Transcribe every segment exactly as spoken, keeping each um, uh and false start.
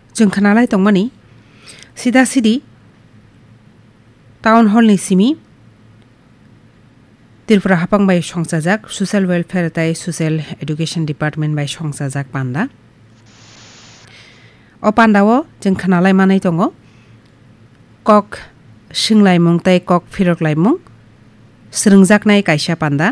जों खोनालाय दंमानि सिदा सिदि टाउन हल नि सिमि त्रिपुरा हापां बाय संसाजाक सोशल वेलफेयर ताय सोशल एडुकेशन डिपार्टमेंट बाय संसाजाक पान्दा अ पान्दाओ जों खोनालाय मानाय दङ कक सिंलायमुं ताय कक फिरकलायमुं स्रोंजाकनाय कायसा पान्दा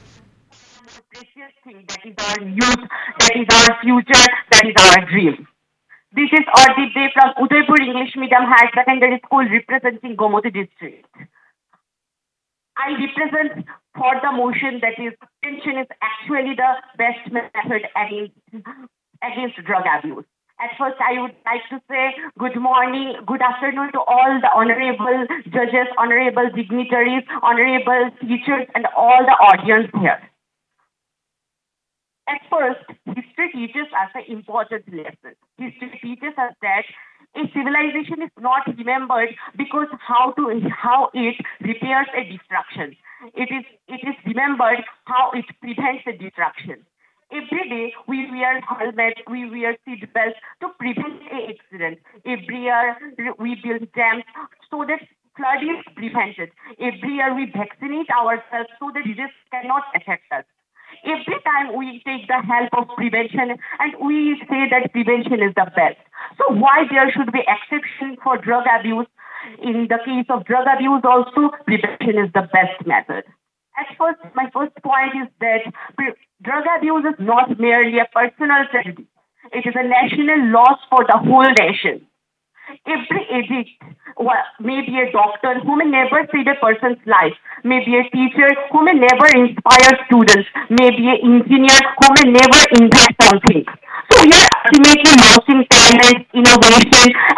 That is our youth, that is our future, that is our dream. This is Ardip Dey from Udaipur English Medium Higher Secondary School representing Gomoti district. I represent for the motion that is prevention is actually the best method against, against drug abuse. At first, I would like to say good morning, good afternoon to all the honorable judges, honorable dignitaries, honorable teachers, and all the audience here. At first, history teaches us an important lesson. History teaches us that a civilization is not remembered because how to how it repairs a destruction. It is it is remembered how it prevents a destruction. Every day we wear helmets, we wear seat belts to prevent a accident. Every year we build dams so that flood is prevented. Every year we vaccinate ourselves so that disease cannot affect us. Every time we take the help of prevention and we say that prevention is the best. So why there should be exception for drug abuse? In the case of drug abuse also, prevention is the best method. At first, my first point is that pre- drug abuse is not merely a personal tragedy. It is a national loss for the whole nation. Every addict well, may be a doctor who may never save a person's life, may be a teacher who may never inspire students, may be an engineer who may never invent something. So we are ultimately losing talent, innovation,